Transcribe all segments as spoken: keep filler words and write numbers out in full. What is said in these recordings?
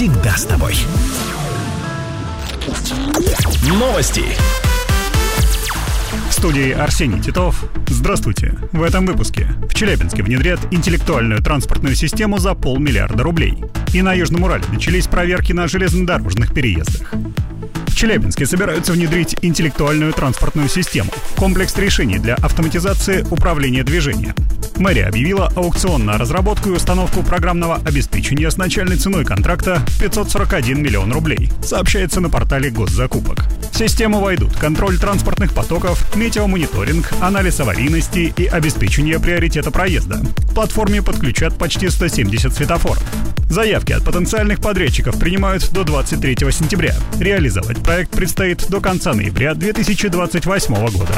всегда с тобой. Новости. В студии Арсений Титов. Здравствуйте. В этом выпуске. В Челябинске внедрят интеллектуальную транспортную систему за полмиллиарда рублей. И на Южном Урале начались проверки на железнодорожных переездах. В Челябинске собираются внедрить интеллектуальную транспортную систему – комплекс решений для автоматизации управления движением. Мэрия объявила аукцион на разработку и установку программного обеспечения с начальной ценой контракта пятьсот сорок один миллион рублей, сообщается на портале госзакупок. В систему войдут контроль транспортных потоков, метеомониторинг, анализ аварийности и обеспечение приоритета проезда. К платформе подключат почти сто семьдесят светофоров. Заявки от потенциальных подрядчиков принимают до двадцать третьего сентября. Реализовать проект предстоит до конца ноября две тысячи двадцать восьмого года.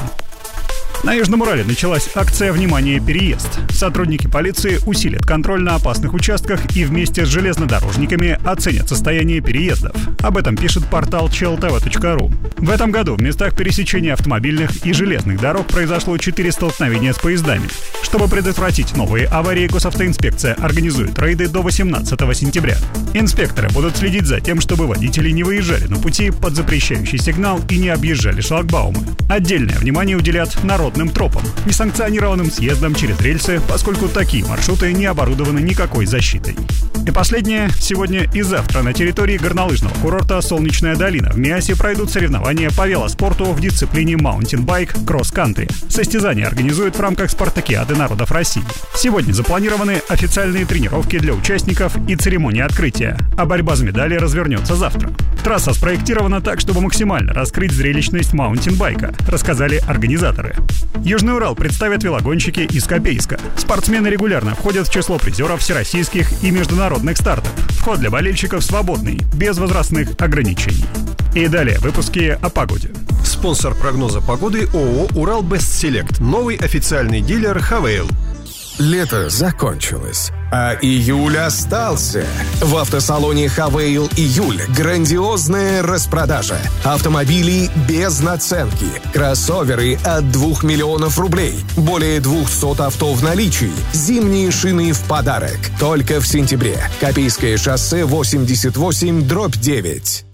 На Южном Урале началась акция «Внимание! Переезд». Сотрудники полиции усилят контроль на опасных участках и вместе с железнодорожниками оценят состояние переездов. Об этом пишет портал чел тэ вэ точка ру. В этом году в местах пересечения автомобильных и железных дорог произошло четыре столкновения с поездами. Чтобы предотвратить новые аварии, госавтоинспекция организует рейды до восемнадцатого сентября. Инспекторы будут следить за тем, чтобы водители не выезжали на пути под запрещающий сигнал и не объезжали шлагбаумы. Отдельное внимание уделят народным тропам, несанкционированным съездам через рельсы, поскольку такие маршруты не оборудованы никакой защитой. И последнее. Сегодня и завтра на территории горнолыжного курорта «Солнечная долина» в Миасе пройдут соревнования по велоспорту в дисциплине маунтинбайк кросс-кантри. Состязания организуют в рамках спартакиады народов России. Сегодня запланированы официальные тренировки для участников и церемония открытия, а борьба за медали развернется завтра. Трасса спроектирована так, чтобы максимально раскрыть зрелищность маунтинбайка, рассказали организаторы. Южный Урал представят велогонщики из Копейска. Спортсмены регулярно входят в число призеров всероссийских и международных стартов. Вход для болельщиков свободный, без возрастных ограничений. И далее выпуски о погоде. Спонсор прогноза погоды ООО «Урал Бест Селект», новый официальный дилер Хавейл. Лето закончилось, а июль остался. В автосалоне «Хавейл» июль грандиозная распродажа. Автомобили без наценки, кроссоверы от двух миллионов рублей, более двухсот авто в наличии, зимние шины в подарок. Только в сентябре. Копейское шоссе восемьдесят восемь дробь девять.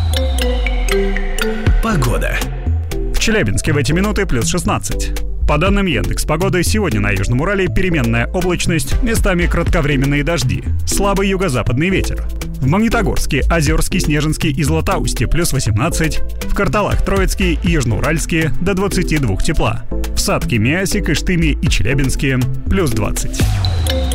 Погода. В Челябинске в эти минуты плюс шестнадцать. По данным Яндекс.Погоды, сегодня на Южном Урале переменная облачность, местами кратковременные дожди, слабый юго-западный ветер. В Магнитогорске, Озерске, Снежинске и Златоусте плюс восемнадцать, в Карталах, Троицке и Южноуральске до двадцати двух тепла, в Сатке, Миасе, Кыштыме и Челябинске плюс двадцать.